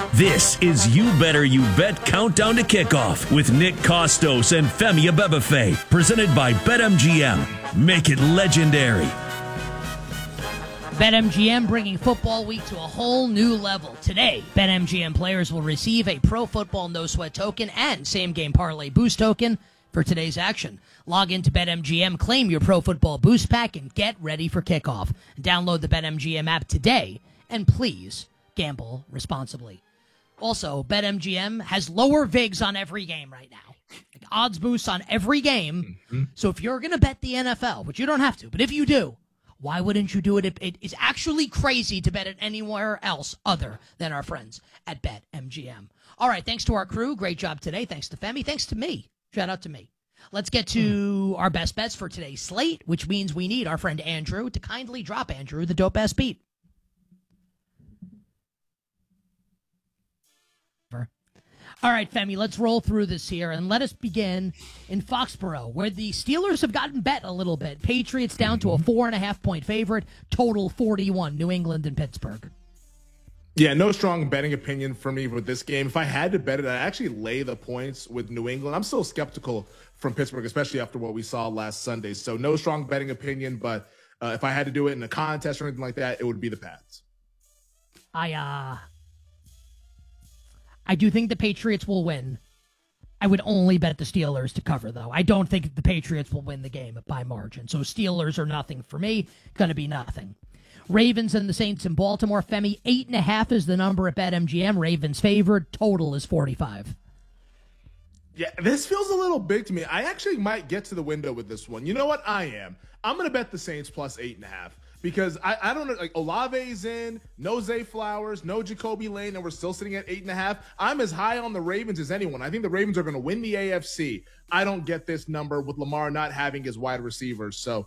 This is You Better You Bet Countdown to Kickoff with Nick Costos and Femi Abebefe, presented by BetMGM. Make it legendary. BetMGM bringing football week to a whole new level. Today, BetMGM players will receive a Pro Football No Sweat token and Same Game Parlay Boost token for today's action. Log into BetMGM, claim your Pro Football Boost Pack, and get ready for kickoff. Download the BetMGM app today, and please gamble responsibly. Also, BetMGM has lower VIGs on every game right now. Like odds boosts on every game. So if you're going to bet the NFL, which you don't have to, but if you do, why wouldn't you do it? It is actually crazy to bet it anywhere else other than our friends at BetMGM. All right, thanks to our crew. Great job today. Thanks to Femi. Thanks to me. Shout out to me. Let's get to our best bets for today's slate, which means we need our friend Andrew to kindly drop Andrew the dope ass beat. All right, Femi, let's roll through this here, and let us begin in Foxborough, where the Steelers have gotten bet a little bit. Patriots down to a 4.5-point favorite, total 41, New England and Pittsburgh. Yeah, no strong betting opinion for me with this game. If I had to bet it, I'd actually lay the points with New England. I'm still skeptical from Pittsburgh, especially after what we saw last Sunday. So no strong betting opinion, but if I had to do it in a contest or anything like that, it would be the Pats. I do think the Patriots will win. I would only bet the Steelers to cover, though. I don't think the Patriots will win the game by margin. So Steelers are nothing for me. Going to be nothing. Ravens and the Saints in Baltimore. Femi, 8.5 is the number at BetMGM. Ravens favored. Total is 45. Yeah, this feels a little big to me. I actually might get to the window with this one. You know what? I'm going to bet the Saints plus 8.5. Because I don't know, like Olave's in, no Zay Flowers, no Jacoby Lane, and we're still sitting at 8.5. I'm as high on the Ravens as anyone. I think the Ravens are going to win the AFC. I don't get this number with Lamar not having his wide receivers. So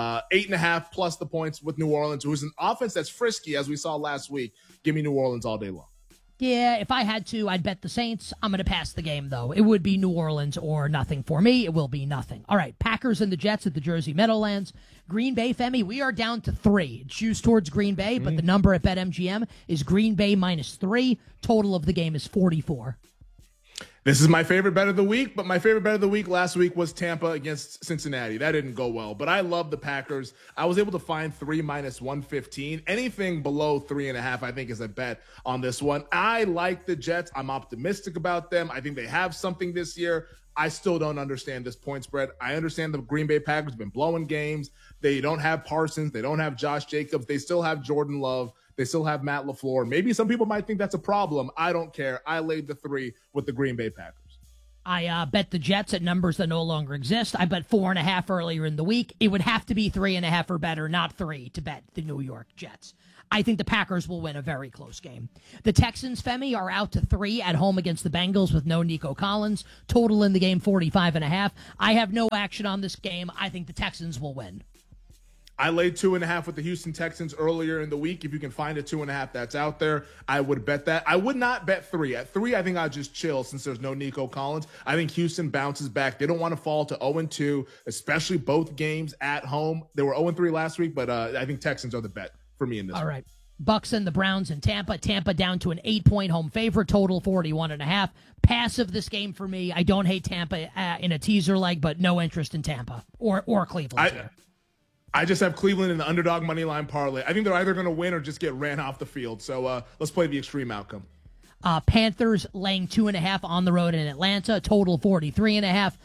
8.5 plus the points with New Orleans, who's an offense that's frisky, as we saw last week. Give me New Orleans all day long. Yeah, if I had to, I'd bet the Saints. I'm going to pass the game, though. It would be New Orleans or nothing for me. It will be nothing. All right, Packers and the Jets at the Jersey Meadowlands. Green Bay, Femi, we are down to 3. Choose towards Green Bay, but the number at BetMGM is Green Bay -3. Total of the game is 44. This is my favorite bet of the week, but my favorite bet of the week last week was Tampa against Cincinnati. That didn't go well, but I love the Packers. I was able to find 3 -115. Anything below 3.5, I think, is a bet on this one. I like the Jets. I'm optimistic about them. I think they have something this year. I still don't understand this point spread. I understand the Green Bay Packers have been blowing games. They don't have Parsons. They don't have Josh Jacobs. They still have Jordan Love. They still have Matt LaFleur. Maybe some people might think that's a problem. I don't care. I laid the 3 with the Green Bay Packers. I bet the Jets at numbers that no longer exist. I bet 4.5 earlier in the week. It would have to be 3.5 or better, not 3, to bet the New York Jets. I think the Packers will win a very close game. The Texans, Femi, are out to 3 at home against the Bengals with no Nico Collins. Total in the game, 45.5. I have no action on this game. I think the Texans will win. I laid 2.5 with the Houston Texans earlier in the week. If you can find a 2.5 that's out there, I would bet that. I would not bet 3. At 3, I think I'll just chill since there's no Nico Collins. I think Houston bounces back. They don't want to fall to 0-2, especially both games at home. They were 0-3 last week, but I think Texans are the bet for me in this. All right. Bucks and the Browns in Tampa. Tampa down to an 8-point home favorite. Total 41.5. Pass of this game for me. I don't hate Tampa in a teaser leg, but no interest in Tampa or Cleveland here. I just have Cleveland in the underdog money line parlay. I think they're either going to win or just get ran off the field. So let's play the extreme outcome. Panthers laying 2.5 on the road in Atlanta. Total 43.5.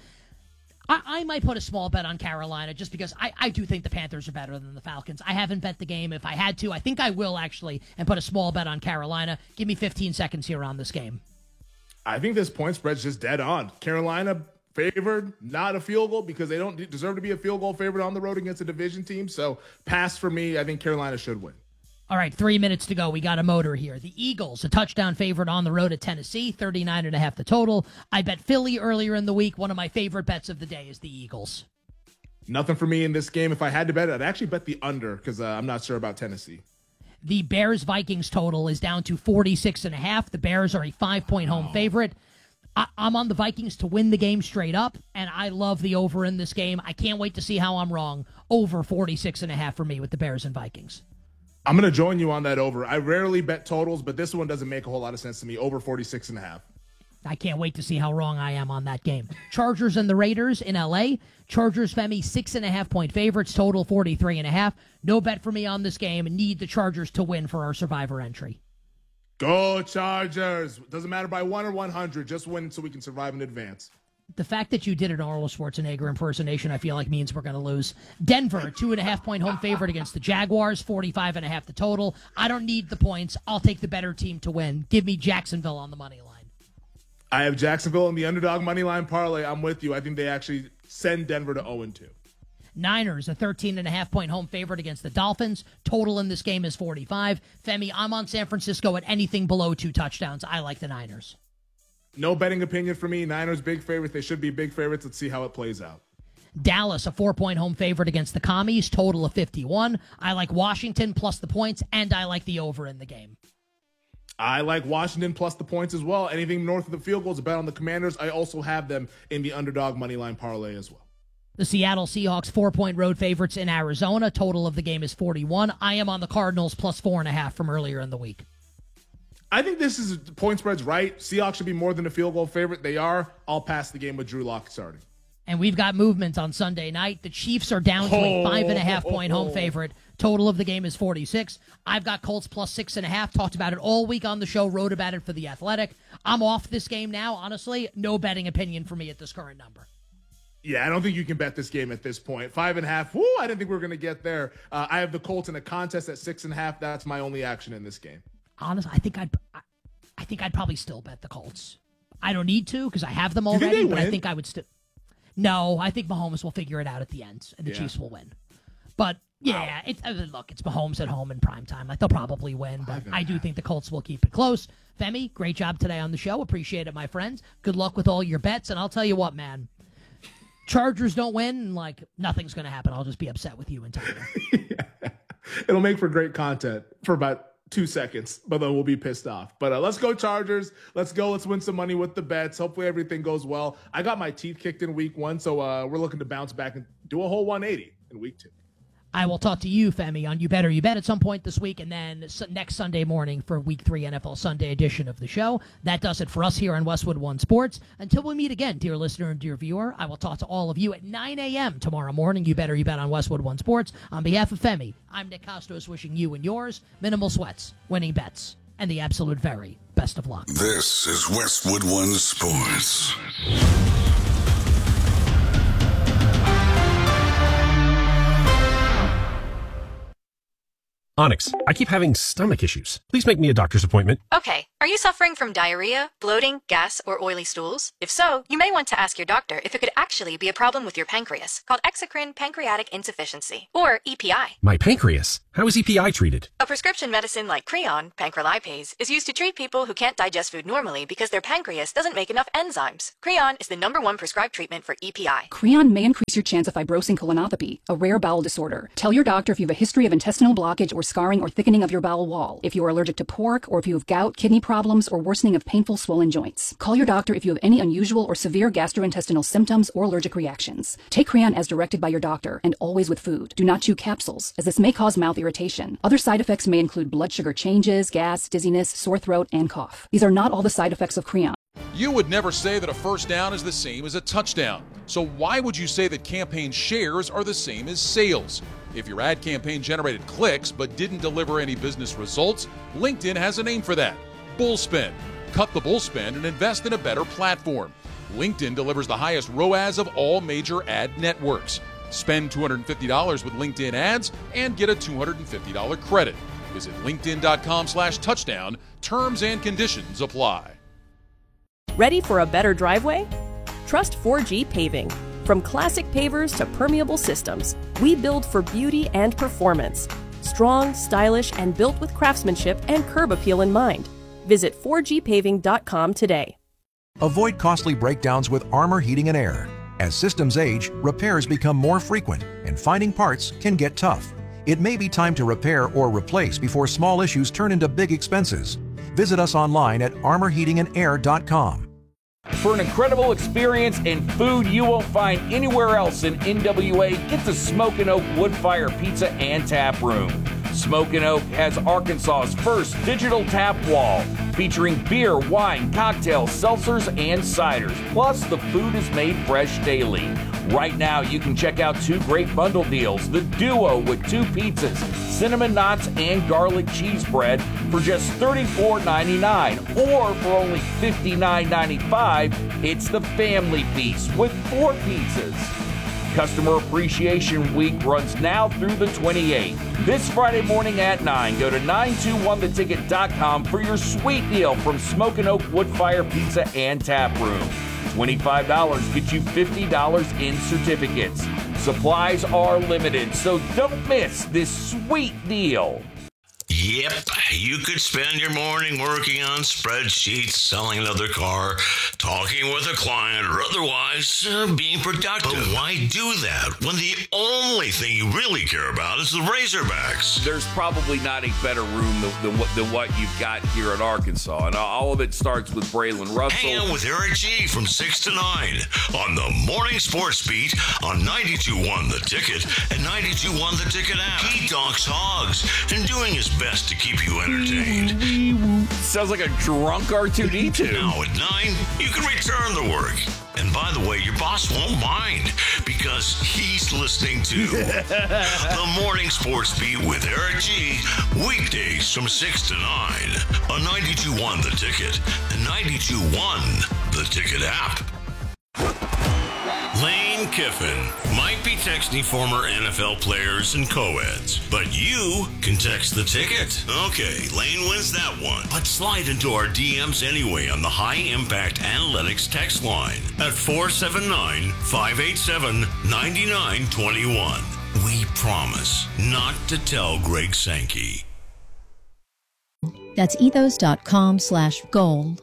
I might put a small bet on Carolina just because I do think the Panthers are better than the Falcons. I haven't bet the game. If I had to, I think I will actually, and put a small bet on Carolina. Give me 15 seconds here on this game. I think this point spread's just dead on. Carolina favored, not a field goal, because they don't deserve to be a field goal favorite on the road against a division team. So pass for me. I think Carolina should win. All right, 3 minutes to go. We got a motor here. The Eagles, a touchdown favorite on the road at Tennessee, 39.5 the total. I bet Philly earlier in the week. One of my favorite bets of the day is the Eagles. Nothing for me in this game. If I had to bet it, I'd actually bet the under because I'm not sure about Tennessee. The Bears-Vikings total is down to 46.5. The Bears are a 5-point home favorite. I'm on the Vikings to win the game straight up, and I love the over in this game. I can't wait to see how I'm wrong. Over 46.5 for me with the Bears and Vikings. I'm going to join you on that over. I rarely bet totals, but this one doesn't make a whole lot of sense to me. Over 46.5. I can't wait to see how wrong I am on that game. Chargers and the Raiders in L.A. Chargers, Femi, 6.5-point favorites, total 43.5. No bet for me on this game. Need the Chargers to win for our Survivor entry. Go Chargers. Doesn't matter by 1 or 100. Just win so we can survive in advance. The fact that you did an Arnold Schwarzenegger impersonation, I feel like means we're going to lose. Denver, 2.5-point home favorite against the Jaguars, 45.5 the total. I don't need the points. I'll take the better team to win. Give me Jacksonville on the money line. I have Jacksonville in the underdog money line parlay. I'm with you. I think they actually send Denver to 0-2. Niners, a 13.5-point home favorite against the Dolphins. Total in this game is 45. Femi, I'm on San Francisco at anything below 2 touchdowns. I like the Niners. No betting opinion for me. Niners, big favorites. They should be big favorites. Let's see how it plays out. Dallas, a 4-point home favorite against the Commies. Total of 51. I like Washington plus the points, and I like the over in the game. I like Washington plus the points as well. Anything north of the field goal is a bet on the Commanders. I also have them in the underdog money line parlay as well. The Seattle Seahawks, 4-point road favorites in Arizona. Total of the game is 41. I am on the Cardinals plus 4.5 from earlier in the week. I think this is point spread's right. Seahawks should be more than a field goal favorite. They are. I'll pass the game with Drew Lock starting. And we've got movement on Sunday night. The Chiefs are down to a 5.5-point home favorite. Total of the game is 46. I've got Colts plus 6.5. Talked about it all week on the show. Wrote about it for The Athletic. I'm off this game now. Honestly, no betting opinion for me at this current number. Yeah, I don't think you can bet this game at this point. 5.5. Whoo, I didn't think we were going to get there. I have the Colts in a contest at 6.5. That's my only action in this game. Honestly, I think I'd probably still bet the Colts. I don't need to because I have them already, but I think I would still. No, I think Mahomes will figure it out at the end, and the Chiefs will win. But, yeah, it's Mahomes at home in primetime. Like, they'll probably win, but I do think the Colts will keep it close. Femi, great job today on the show. Appreciate it, my friends. Good luck with all your bets, and I'll tell you what, man. Chargers don't win, and, like, nothing's going to happen. I'll just be upset with you entirely. Yeah. It'll make for great content for about 2 seconds, but then we'll be pissed off. But let's go Chargers. Let's go. Let's win some money with the bets. Hopefully everything goes well. I got my teeth kicked in week 1, so we're looking to bounce back and do a whole 180 in week 2. I will talk to you, Femi, on You Better You Bet at some point this week, and then next Sunday morning for Week 3 NFL Sunday edition of the show. That does it for us here on Westwood One Sports. Until we meet again, dear listener and dear viewer, I will talk to all of you at 9 a.m. tomorrow morning. You Better You Bet on Westwood One Sports. On behalf of Femi, I'm Nick Costos wishing you and yours minimal sweats, winning bets, and the absolute very best of luck. This is Westwood One Sports. Onyx, I keep having stomach issues. Please make me a doctor's appointment. Okay. Are you suffering from diarrhea, bloating, gas, or oily stools? If so, you may want to ask your doctor if it could actually be a problem with your pancreas, called exocrine pancreatic insufficiency, or EPI. My pancreas? How is EPI treated? A prescription medicine like Creon, pancrelipase, is used to treat people who can't digest food normally because their pancreas doesn't make enough enzymes. Creon is the #1 prescribed treatment for EPI. Creon may increase your chance of fibrosing colonopathy, a rare bowel disorder. Tell your doctor if you have a history of intestinal blockage or scarring or thickening of your bowel wall, if you are allergic to pork, or if you have gout, kidney problems, or worsening of painful swollen joints. Call your doctor if you have any unusual or severe gastrointestinal symptoms or allergic reactions. Take Creon as directed by your doctor, and always with food. Do not chew capsules, as this may cause mouth irritation. Other side effects may include blood sugar changes, gas, dizziness, sore throat, and cough. These are not all the side effects of Creon. You would never say that a first down is the same as a touchdown. So why would you say that campaign shares are the same as sales? If your ad campaign generated clicks but didn't deliver any business results, LinkedIn has a name for that: bullspend. Cut the bullspend and invest in a better platform. LinkedIn delivers the highest ROAS of all major ad networks. Spend $250 with LinkedIn ads and get a $250 credit. Visit linkedin.com/touchdown. Terms and conditions apply. Ready for a better driveway? Trust 4G Paving. From classic pavers to permeable systems, we build for beauty and performance. Strong, stylish, and built with craftsmanship and curb appeal in mind. Visit 4gpaving.com today. Avoid costly breakdowns with Armor Heating and Air. As systems age, repairs become more frequent, and finding parts can get tough. It may be time to repair or replace before small issues turn into big expenses. Visit us online at armorheatingandair.com. For an incredible experience and food you won't find anywhere else in NWA, get to Smokin' Oak Woodfire Pizza and Tap Room. Smokin' Oak has Arkansas's first digital tap wall, featuring beer, wine, cocktails, seltzers, and ciders. Plus, the food is made fresh daily. Right now, you can check out 2 great bundle deals. The Duo with 2 pizzas, cinnamon knots, and garlic cheese bread for just $34.99. Or for only $59.95, it's the Family Feast with 4 pizzas. Customer Appreciation Week runs now through the 28th. This Friday morning at 9, go to 921theticket.com for your sweet deal from Smokin' Oak Woodfire Pizza and Tap Room. $25 gets you $50 in certificates. Supplies are limited, so don't miss this sweet deal. Yep, you could spend your morning working on spreadsheets, selling another car, talking with a client, or otherwise being productive. But why do that when the only thing you really care about is the Razorbacks? There's probably not a better room than what you've got here in Arkansas, and all of it starts with Braylon Russell. Hang out with Eric G from 6 to 9 on the Morning Sports Beat on 92.1 The Ticket and 92.1 The Ticket app. He talks hogs and doing his best to keep you entertained. Sounds like a drunk R2-D2. Now at 9, you can return to work. And by the way, your boss won't mind because he's listening to the Morning Sports Beat with Eric G. Weekdays from 6 to 9 on 92.1 The Ticket and 92.1 The Ticket app. Lane Kiffin might be texting former NFL players and co-eds, but you can text the ticket. Okay, Lane wins that one. But slide into our DMs anyway on the High Impact Analytics text line at 479-587-9921. We promise not to tell Greg Sankey. That's ethos.com/gold.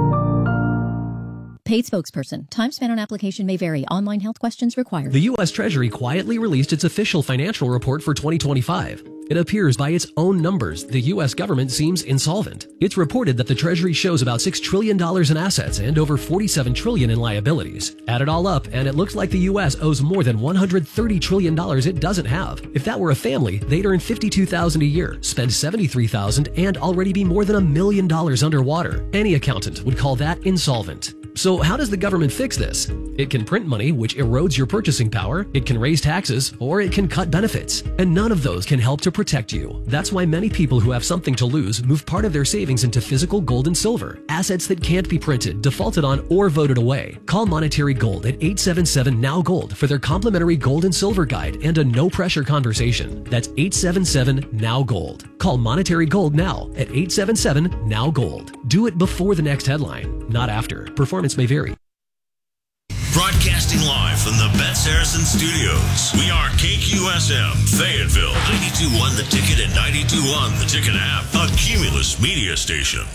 Paid spokesperson. Time spent on application may vary. Online health questions required. The U.S. Treasury quietly released its official financial report for 2025. It appears by its own numbers, the U.S. government seems insolvent. It's reported that the Treasury shows about $6 trillion in assets and over $47 trillion in liabilities. Add it all up, and it looks like the U.S. owes more than $130 trillion it doesn't have. If that were a family, they'd earn $52,000 a year, spend $73,000, and already be more than $1 million underwater. Any accountant would call that insolvent. So how does the government fix this? It can print money, which erodes your purchasing power, it can raise taxes, or it can cut benefits. And none of those can help to protect you. That's why many people who have something to lose move part of their savings into physical gold and silver, assets that can't be printed, defaulted on, or voted away. Call Monetary Gold at 877-NOW-GOLD for their complimentary gold and silver guide and a no-pressure conversation. That's 877-NOW-GOLD. Call Monetary Gold now at 877-NOW-GOLD. Do it before the next headline, not after. Performance may vary. Broadcasting live from the Bet Saracen Studios, we are KQSM, Fayetteville, 92.1 The Ticket and 92.1 The Ticket app, a Cumulus media station.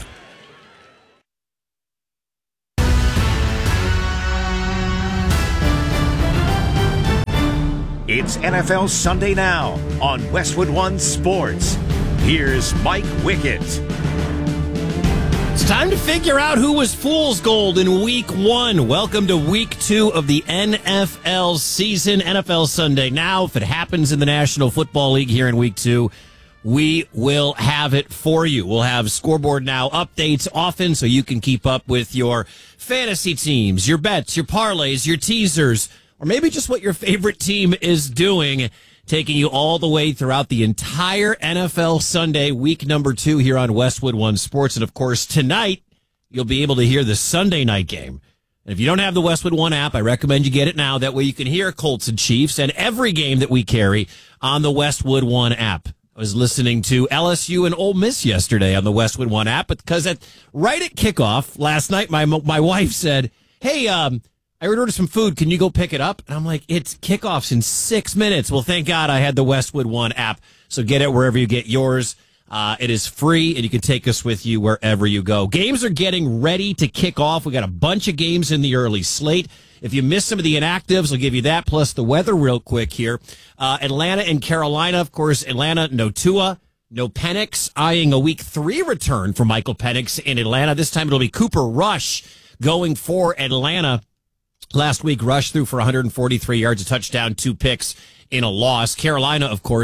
It's NFL Sunday Now on Westwood One Sports. Here's Mike Wickett. It's time to figure out who was fool's gold in Week 1. Welcome to Week 2 of the NFL season. NFL Sunday Now. If it happens in the National Football League here in Week 2, we will have it for you. We'll have Scoreboard Now updates often so you can keep up with your fantasy teams, your bets, your parlays, your teasers, or maybe just what your favorite team is doing, taking you all the way throughout the entire NFL Sunday, week number 2 here on Westwood One Sports. And, of course, tonight you'll be able to hear the Sunday night game. And if you don't have the Westwood One app, I recommend you get it now. That way you can hear Colts and Chiefs and every game that we carry on the Westwood One app. I was listening to LSU and Ole Miss yesterday on the Westwood One app because right at kickoff last night, my wife said, hey, I ordered some food. Can you go pick it up? And I'm like, it's kickoffs in 6 minutes. Well, thank God I had the Westwood One app. So get it wherever you get yours. It is free, and you can take us with you wherever you go. Games are getting ready to kick off. We got a bunch of games in the early slate. If you missed some of the inactives, I'll give you that, plus the weather real quick here. Atlanta and Carolina, of course. Atlanta, no Tua, no Penix, eyeing a Week 3 return for Michael Penix in Atlanta. This time it'll be Cooper Rush going for Atlanta. Last week, Rush threw for 143 yards, a touchdown, 2 picks in a loss. Carolina, of course,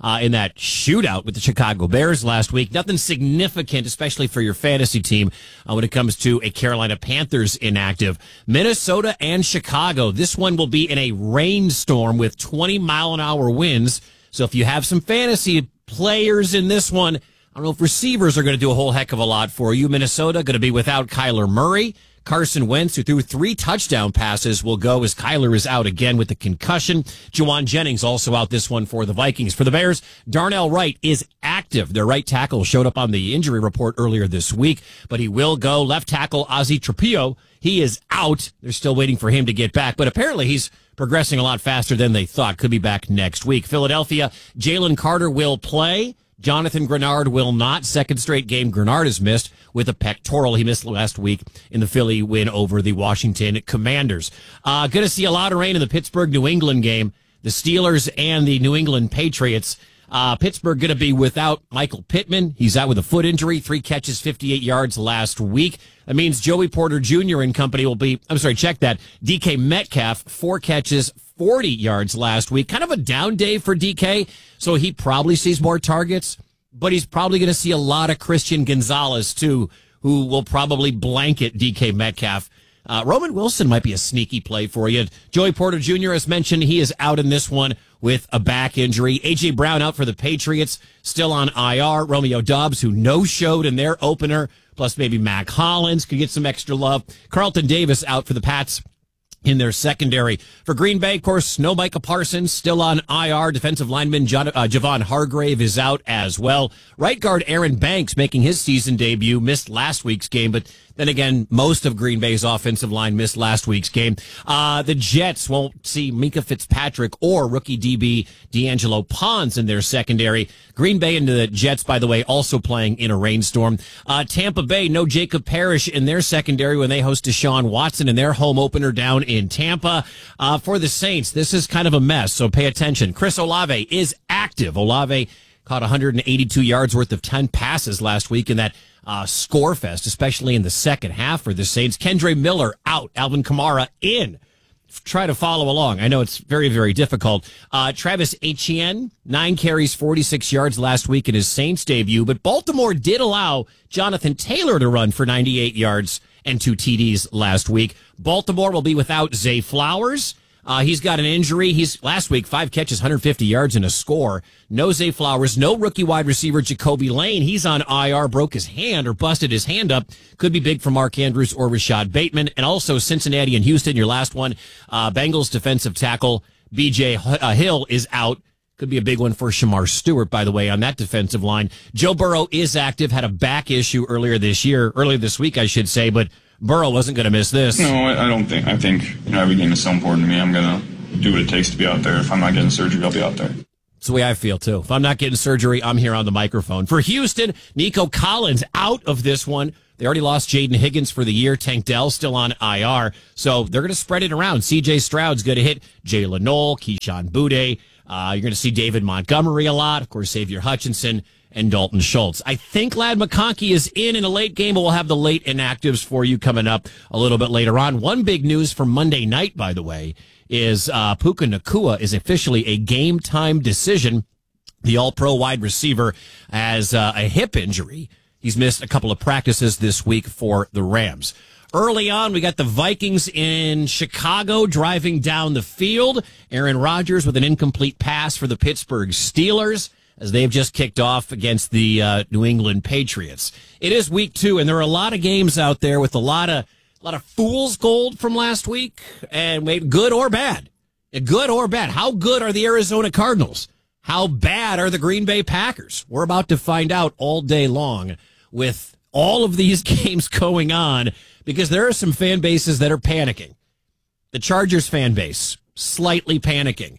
in that shootout with the Chicago Bears last week. Nothing significant, especially for your fantasy team, when it comes to a Carolina Panthers inactive. Minnesota and Chicago. This one will be in a rainstorm with 20-mile-an-hour winds. So if you have some fantasy players in this one, I don't know if receivers are going to do a whole heck of a lot for you. Minnesota going to be without Kyler Murray. Carson Wentz, who threw 3 touchdown passes, will go as Kyler is out again with the concussion. Juwan Jennings also out this one for the Vikings. For the Bears, Darnell Wright is active. Their right tackle showed up on the injury report earlier this week, but he will go. Left tackle Ozzie Trapillo, he is out. They're still waiting for him to get back, but apparently he's progressing a lot faster than they thought. Could be back next week. Philadelphia, Jalen Carter will play. Jonathan Grenard will not. Second straight game Grenard has missed with a pectoral. He missed last week in the Philly win over the Washington Commanders. Going to see a lot of rain in the Pittsburgh-New England game. The Steelers and the New England Patriots. Pittsburgh going to be without Michael Pittman. He's out with a foot injury. 3 catches, 58 yards last week. That means Joey Porter Jr. and company will be, check that. DK Metcalf, 4 catches, 40 yards last week. Kind of a down day for DK, so he probably sees more targets, but he's probably going to see a lot of Christian Gonzalez, too, who will probably blanket DK Metcalf. Roman Wilson might be a sneaky play for you. Joey Porter Jr., as mentioned, he is out in this one with a back injury. A.J. Brown out for the Patriots, still on IR. Romeo Doubs, who no-showed in their opener, plus maybe Mac Hollins could get some extra love. Carlton Davis out for the Pats in their secondary. For Green Bay, of course, no Micah Parsons, still on IR. Defensive lineman Javon Hargrave is out as well. Right guard Aaron Banks making his season debut, missed last week's game, but then again, most of Green Bay's offensive line missed last week's game. The Jets won't see Minka Fitzpatrick or rookie DB D'Angelo Pons in their secondary. Green Bay and the Jets, by the way, also playing in a rainstorm. Tampa Bay, no Jacob Parrish in their secondary when they host Deshaun Watson in their home opener down in Tampa. For the Saints, this is kind of a mess, so pay attention. Chris Olave is active. Olave caught 182 yards worth of 10 passes last week in that score fest, especially in the second half for the Saints. Kendre Miller out. Alvin Kamara in. Try to follow along. I know it's very, very difficult. Travis Etienne, 9 carries, 46 yards last week in his Saints debut, but Baltimore did allow Jonathan Taylor to run for 98 yards and 2 TDs last week. Baltimore will be without Zay Flowers. He's got an injury. He's last week, 5 catches, 150 yards and a score. No Zay Flowers, no rookie wide receiver Jacoby Lane. He's on IR, broke his hand or busted his hand up. Could be big for Mark Andrews or Rashad Bateman. And also Cincinnati and Houston, your last one. Bengals defensive tackle BJ Hill is out. Could be a big one for Shamar Stewart, by the way, on that defensive line. Joe Burrow is active, had a back issue earlier this week, I should say, but Burrow wasn't going to miss this. No, I don't think. I think every game is so important to me. I'm going to do what it takes to be out there. If I'm not getting surgery, I'll be out there. That's the way I feel, too. If I'm not getting surgery, I'm here on the microphone. For Houston, Nico Collins out of this one. They already lost Jaden Higgins for the year. Tank Dell still on IR. So they're going to spread it around. C.J. Stroud's going to hit Jalen Knoll, Keyshawn Boutte. You're going to see David Montgomery a lot. Of course, Xavier Hutchinson and Dalton Schultz. I think Ladd McConkey is in a late game, but we'll have the late inactives for you coming up a little bit later on. One big news from Monday night, by the way, is Puka Nacua is officially a game-time decision. The all-pro wide receiver has a hip injury. He's missed a couple of practices this week for the Rams. Early on, we got the Vikings in Chicago driving down the field. Aaron Rodgers with an incomplete pass for the Pittsburgh Steelers, as they've just kicked off against the New England Patriots. It is week 2, and there are a lot of games out there with a lot of fool's gold from last week, and maybe good or bad. Good or bad. How good are the Arizona Cardinals? How bad are the Green Bay Packers? We're about to find out all day long with all of these games going on, because there are some fan bases that are panicking. The Chargers fan base, slightly panicking.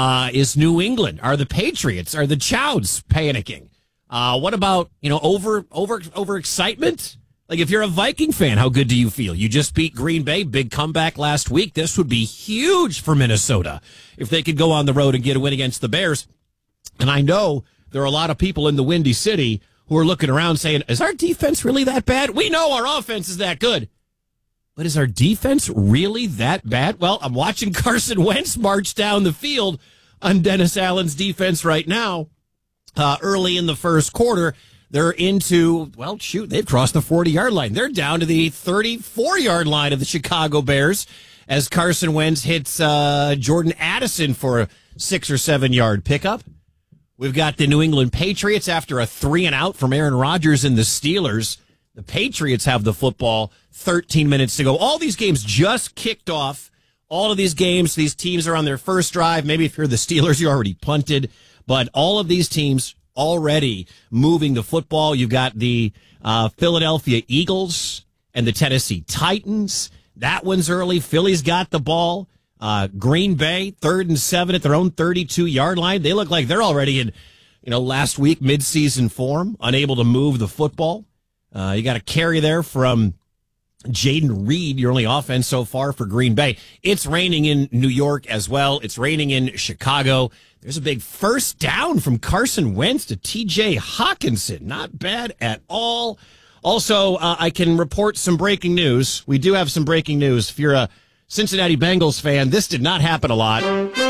Is New England, are the Patriots, are the Chowds panicking? What about, over excitement? Like, if you're a Viking fan, how good do you feel? You just beat Green Bay, big comeback last week. This would be huge for Minnesota if they could go on the road and get a win against the Bears. And I know there are a lot of people in the Windy City who are looking around saying, is our defense really that bad? We know our offense is that good. But is our defense really that bad? Well, I'm watching Carson Wentz march down the field on Dennis Allen's defense right now. early in the first quarter. They're into, they've crossed the 40-yard line. They're down to the 34-yard line of the Chicago Bears as Carson Wentz hits Jordan Addison for a 6 or 7 yard pickup. We've got the New England Patriots after a 3-and-out from Aaron Rodgers and the Steelers. The Patriots have the football, 13 minutes to go. All these games just kicked off. All of these games, these teams are on their first drive. Maybe if you're the Steelers, you already punted. But all of these teams already moving the football. You've got the Philadelphia Eagles and the Tennessee Titans. That one's early. Philly's got the ball. Green Bay, 3rd and 7 at their own 32-yard line. They look like they're already in, last week midseason form, unable to move the football. You got a carry there from Jaden Reed, your only offense so far for Green Bay. It's raining in New York as well. It's raining in Chicago. There's a big first down from Carson Wentz to TJ Hockenson. Not bad at all. Also, I can report some breaking news. We do have some breaking news. If you're a Cincinnati Bengals fan, this did not happen a lot.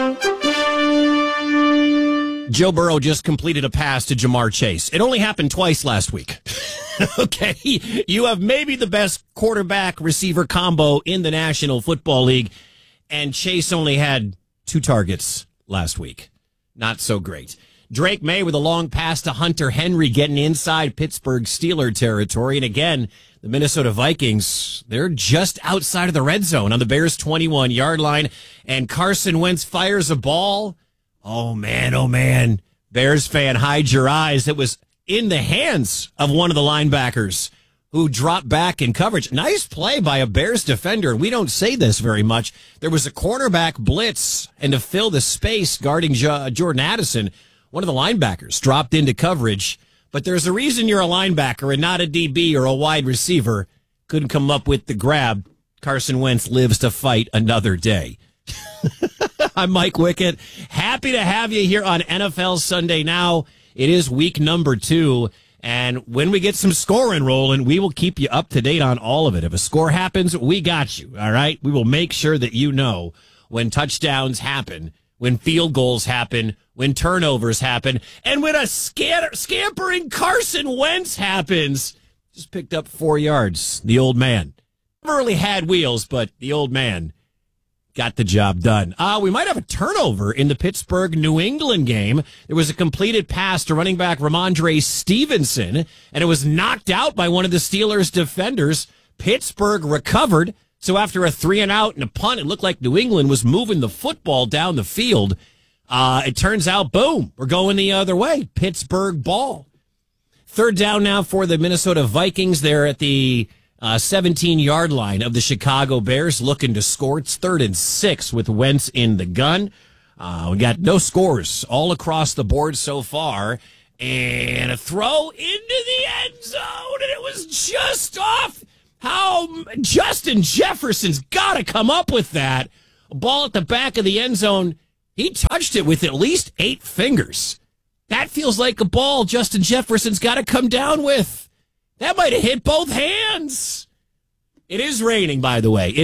Joe Burrow just completed a pass to Jamar Chase. It only happened twice last week. Okay, you have maybe the best quarterback-receiver combo in the National Football League, and Chase only had 2 targets last week. Not so great. Drake May with a long pass to Hunter Henry getting inside Pittsburgh Steeler territory. And again, the Minnesota Vikings, they're just outside of the red zone on the Bears' 21-yard line. And Carson Wentz fires a ball. Oh, man. Bears fan, hide your eyes. It was in the hands of one of the linebackers who dropped back in coverage. Nice play by a Bears defender. We don't say this very much. There was a cornerback blitz, and to fill the space guarding Jordan Addison, one of the linebackers dropped into coverage. But there's a reason you're a linebacker and not a DB or a wide receiver. Couldn't come up with the grab. Carson Wentz lives to fight another day. I'm Mike Wickett. Happy to have you here on NFL Sunday Now. It is week number 2. And when we get some scoring rolling, we will keep you up to date on all of it. If a score happens, we got you, all right? We will make sure that you know when touchdowns happen, when field goals happen, when turnovers happen, and when a scampering Carson Wentz happens. Just picked up 4 yards, the old man. Never really had wheels, but the old man got the job done. We might have a turnover in the Pittsburgh-New England game. There was a completed pass to running back Ramondre Stevenson, and it was knocked out by one of the Steelers' defenders. Pittsburgh recovered, so after a 3-and-out and a punt, it looked like New England was moving the football down the field. It turns out, boom, we're going the other way. Pittsburgh ball. 3rd down now for the Minnesota Vikings. They're at the 17-yard line of the Chicago Bears, looking to score. It's 3rd and 6 with Wentz in the gun. We got no scores all across the board so far. And a throw into the end zone, and it was just off. How Justin Jefferson's got to come up with that. A ball at the back of the end zone. He touched it with at least 8 fingers. That feels like a ball Justin Jefferson's got to come down with. That might have hit both hands. It is raining, by the way.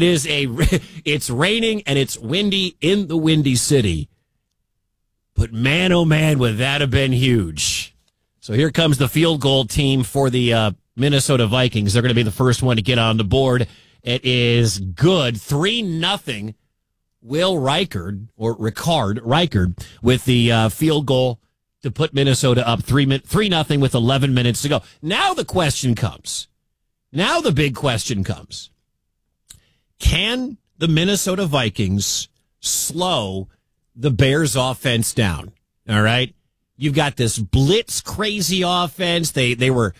It's raining and it's windy in the Windy City. But man, oh man, would that have been huge. So here comes the field goal team for the Minnesota Vikings. They're going to be the first one to get on the board. It is good. 3-0. Will Ricard with the field goal to put Minnesota up 3-0 with 11 minutes to go. Now the question comes. Now the big question comes. Can the Minnesota Vikings slow the Bears offense down? All right. You've got this blitz crazy offense. They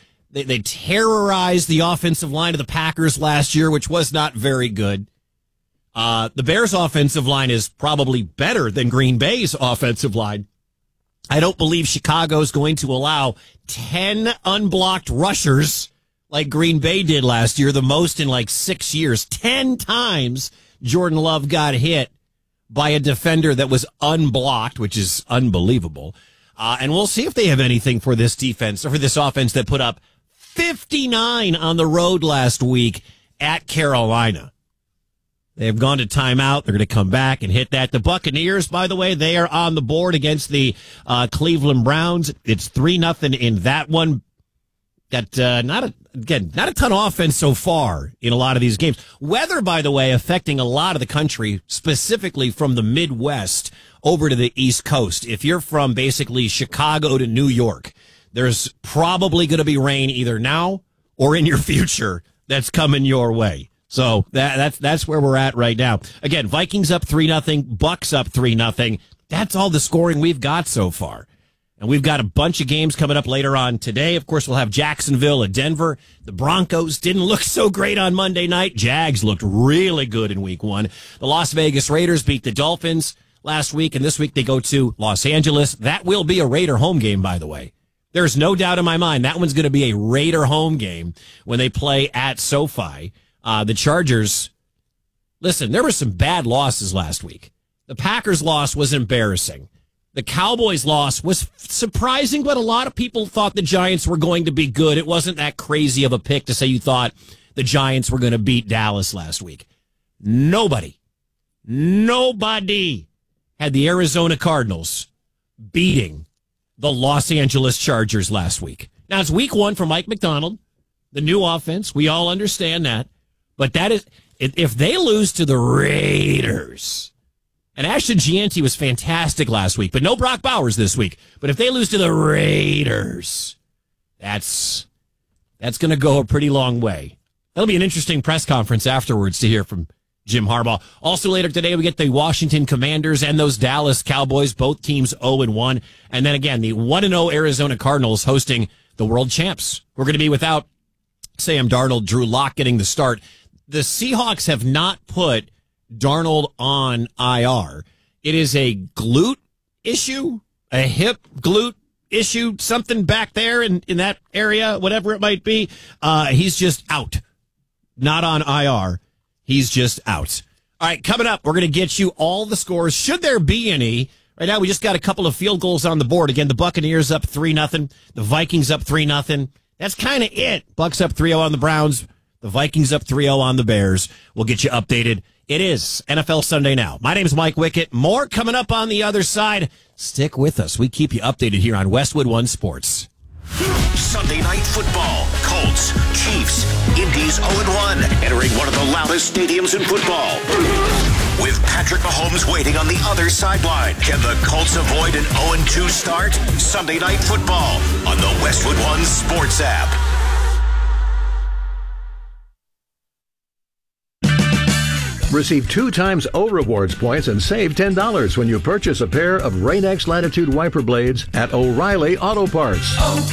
terrorized the offensive line of the Packers last year, which was not very good. The Bears offensive line is probably better than Green Bay's offensive line. I don't believe Chicago's going to allow 10 unblocked rushers like Green Bay did last year, the most in like 6 years. 10 times Jordan Love got hit by a defender that was unblocked, which is unbelievable. And we'll see if they have anything for this defense or for this offense that put up 59 on the road last week at Carolina. They've gone to timeout. They're going to come back and hit that. The Buccaneers, by the way, they are on the board against the Cleveland Browns. It's 3-0 in that one. Got not a ton of offense so far in a lot of these games. Weather, by the way, affecting a lot of the country, specifically from the Midwest over to the East Coast. If you're from basically Chicago to New York, there's probably going to be rain either now or in your future that's coming your way. So that's where we're at right now. Again, Vikings up 3-0, Bucks up 3-0. That's all the scoring we've got so far. And we've got a bunch of games coming up later on today. Of course, we'll have Jacksonville at Denver. The Broncos didn't look so great on Monday night. Jags looked really good in week 1. The Las Vegas Raiders beat the Dolphins last week, and this week they go to Los Angeles. That will be a Raider home game, by the way. There's no doubt in my mind that one's going to be a Raider home game when they play at SoFi. The Chargers, listen, there were some bad losses last week. The Packers loss was embarrassing. The Cowboys loss was surprising, but a lot of people thought the Giants were going to be good. It wasn't that crazy of a pick to say you thought the Giants were going to beat Dallas last week. Nobody had the Arizona Cardinals beating the Los Angeles Chargers last week. Now, it's week 1 for Mike McDonald, the new offense. We all understand that. But that is, if they lose to the Raiders, and Ashton Gianti was fantastic last week, but no Brock Bowers this week. But if they lose to the Raiders, that's going to go a pretty long way. That'll be an interesting press conference afterwards to hear from Jim Harbaugh. Also later today, we get the Washington Commanders and those Dallas Cowboys, both teams 0-1. And then again, the 1-0 Arizona Cardinals hosting the world champs. We're going to be without Sam Darnold, Drew Lock getting the start. The Seahawks have not put Darnold on IR. It is a glute issue, a hip glute issue, something back there in that area, whatever it might be. He's just out. Not on IR. He's just out. All right, coming up, we're going to get you all the scores, should there be any. Right now, we just got a couple of field goals on the board. Again, the Buccaneers up 3-0. The Vikings up 3-0. That's kind of it. Bucks up 3-0 on the Browns. The Vikings up 3-0 on the Bears. We'll get you updated. It is NFL Sunday Now. My name is Mike Wickett. More coming up on the other side. Stick with us. We keep you updated here on Westwood One Sports. Sunday Night Football. Colts, Chiefs, Indy's 0-1, entering one of the loudest stadiums in football. With Patrick Mahomes waiting on the other sideline. Can the Colts avoid an 0-2 start? Sunday Night Football on the Westwood One Sports app. Receive 2 times O Rewards points and save $10 when you purchase a pair of Rain-X Latitude wiper blades at O'Reilly Auto Parts.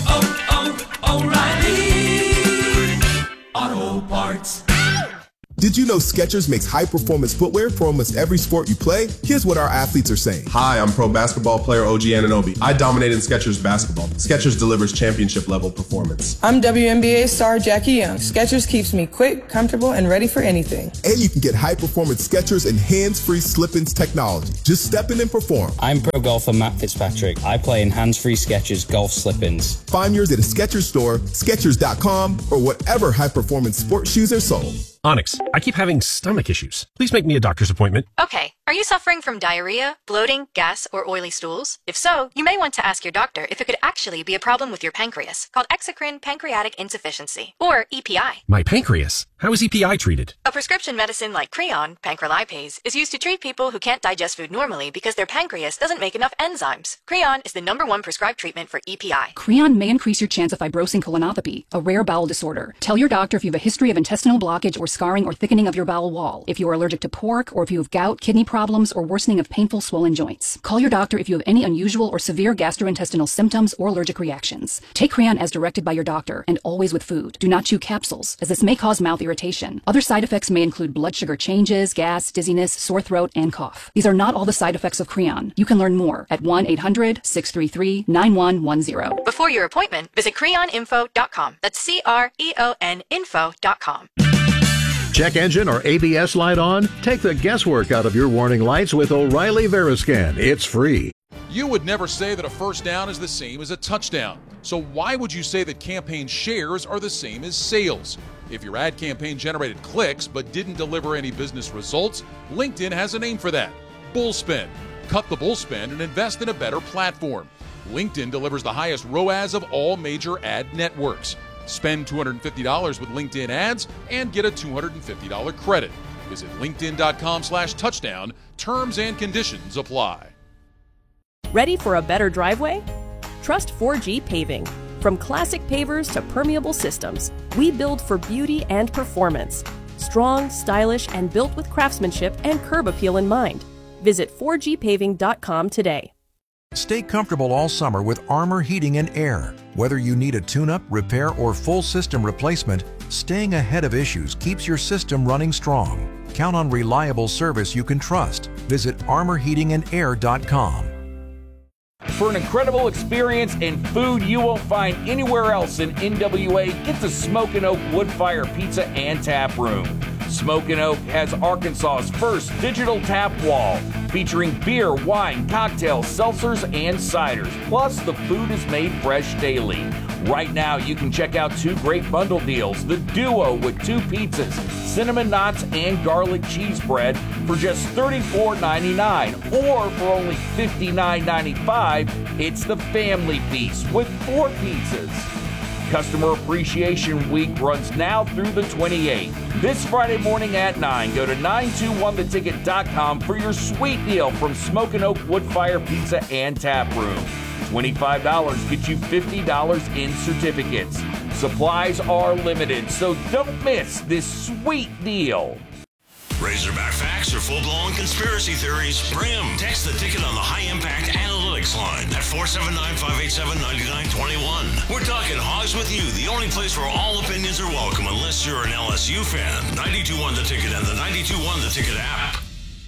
O'Reilly Auto Parts. Did you know Skechers makes high-performance footwear for almost every sport you play? Here's what our athletes are saying. Hi, I'm pro basketball player OG Anunoby. I dominate in Skechers basketball. Skechers delivers championship-level performance. I'm WNBA star Jackie Young. Skechers keeps me quick, comfortable, and ready for anything. And you can get high-performance Skechers and hands-free slip-ins technology. Just step in and perform. I'm pro golfer Matt Fitzpatrick. I play in hands-free Skechers golf slip-ins. Find yours at a Skechers store, Skechers.com, or whatever high-performance sports shoes are sold. Onyx, I keep having stomach issues. Please make me a doctor's appointment. Okay, are you suffering from diarrhea, bloating, gas, or oily stools? If so, you may want to ask your doctor if it could actually be a problem with your pancreas, called exocrine pancreatic insufficiency, or EPI. My pancreas? How is EPI treated? A prescription medicine like Creon, pancrelipase, is used to treat people who can't digest food normally because their pancreas doesn't make enough enzymes. Creon is the #1 prescribed treatment for EPI. Creon may increase your chance of fibrosing colonopathy, a rare bowel disorder. Tell your doctor if you have a history of intestinal blockage or scarring or thickening of your bowel wall, if you are allergic to pork, or if you have gout, kidney problems, or worsening of painful swollen joints. Call your doctor if you have any unusual or severe gastrointestinal symptoms or allergic reactions. Take Creon as directed by your doctor, and always with food. Do not chew capsules, as this may cause mouth irritation. Other side effects may include blood sugar changes, gas, dizziness, sore throat, and cough. These are not all the side effects of Creon. You can learn more at 1-800-633-9110. Before your appointment, visit creoninfo.com. That's CREON info.com. Check engine or ABS light on? Take the guesswork out of your warning lights with O'Reilly Veriscan. It's free. You would never say that a first down is the same as a touchdown. So why would you say that campaign shares are the same as sales? If your ad campaign generated clicks but didn't deliver any business results, LinkedIn has a name for that: Bullspend. Cut the bullspend and invest in a better platform. LinkedIn delivers the highest ROAS of all major ad networks. Spend $250 with LinkedIn ads and get a $250 credit. Visit linkedin.com/touchdown. Terms and conditions apply. Ready for a better driveway? Trust 4G Paving. From classic pavers to permeable systems, we build for beauty and performance. Strong, stylish, and built with craftsmanship and curb appeal in mind. Visit 4gpaving.com today. Stay comfortable all summer with Armor Heating and Air. Whether you need a tune-up, repair, or full system replacement, staying ahead of issues keeps your system running strong. Count on reliable service you can trust. Visit armorheatingandair.com. For an incredible experience and food you won't find anywhere else in NWA, get to Smokin' Oak Woodfire Pizza and Tap Room. Smokin' Oak has Arkansas's first digital tap wall, featuring beer, wine, cocktails, seltzers, and ciders. Plus, the food is made fresh daily. Right now, you can check out two great bundle deals: the Duo with 2 pizzas, cinnamon knots, and garlic cheese bread for just $34.99, or for only $59.95, it's the Family Piece with 4 pizzas. Customer Appreciation Week runs now through the 28th. This Friday morning at 9, go to 921theticket.com for your sweet deal from Smokin' Oak Woodfire Pizza and Tap Room. $25 gets you $50 in certificates. Supplies are limited, so don't miss this sweet deal. Razorback facts or full-blown conspiracy theories? Bring them. Text the ticket on the high-impact analytics line at 479-587-9921. We're talking Hogs with you, the only place where all opinions are welcome unless you're an LSU fan. 92.1 The Ticket and the 92.1 The Ticket app.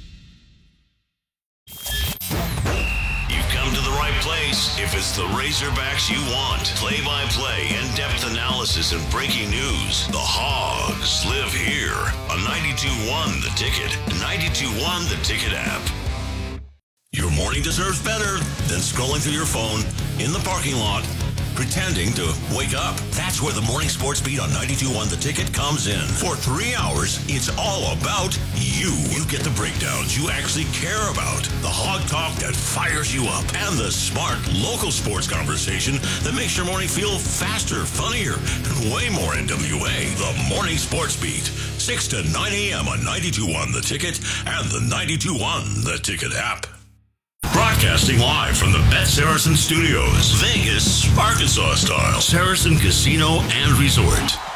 You've come to the right place if it's the Razorbacks you want. Play-by-play, in-depth analysis, and breaking news. The Hogs live here on 92.1 The Ticket, 92.1 The Ticket app. Your morning deserves better than scrolling through your phone in the parking lot, pretending to wake up. That's where the Morning Sports Beat on 92.1 The Ticket comes in. For 3 hours, it's all about you. You get the breakdowns you actually care about, the hog talk that fires you up, and the smart local sports conversation that makes your morning feel faster, funnier, and way more NWA. The Morning Sports Beat, 6 to 9 a.m. on 92.1 The Ticket and the 92.1 The Ticket app. Broadcasting live from the Bet Saracen Studios, Vegas, Arkansas style, Saracen Casino and Resort.